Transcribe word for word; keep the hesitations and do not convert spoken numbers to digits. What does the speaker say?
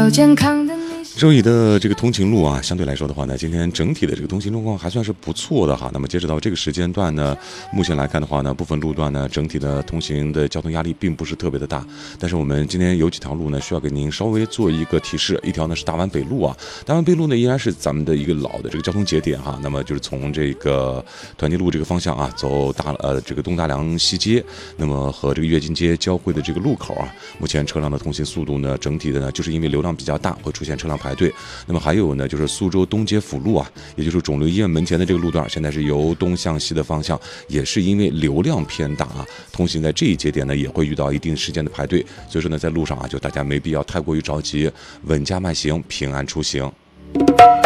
有健康的你。 周乙的这个通勤路啊，相对来说的话呢，今天整体的这个通勤状况还算是不错的哈。那么截止到这个时间段呢，目前来看的话呢，部分路段呢，整体的通行的交通压力并不是特别的大。但是我们今天有几条路呢，需要给您稍微做一个提示。一条呢是大湾北路啊，大湾北路呢依然是咱们的一个老的这个交通节点哈。那么就是从这个团结路这个方向啊，走大呃这个东大梁西街，那么和这个跃进街交汇的这个路口啊，目前车辆的通行速度呢，整体的呢就是因为流量比较大，会出现车辆排队。那么还有呢，就是苏州东街辅路啊，也就是肿瘤医院门前的这个路段，现在是由东向西的方向，也是因为流量偏大啊，通行在这一节点呢，也会遇到一定时间的排队。所以说呢，在路上啊，就大家没必要太过于着急，稳驾慢行，平安出行。